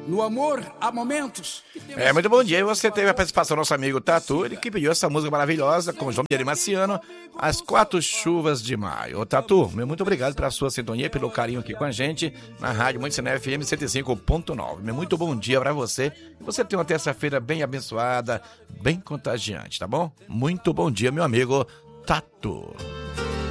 No amor, há momentos. Muito bom dia. E você teve a participação do nosso amigo Tatu, ele que pediu essa música maravilhosa com João Guilherme Marciano, As Quatro Chuvas de Maio. Ô, Tatu, muito obrigado pela sua sintonia e pelo carinho aqui com a gente na Rádio Monte FM 105.9. Muito bom dia pra você. Você tem uma terça-feira bem abençoada, bem contagiante, tá bom? Muito bom dia, meu amigo Tatu.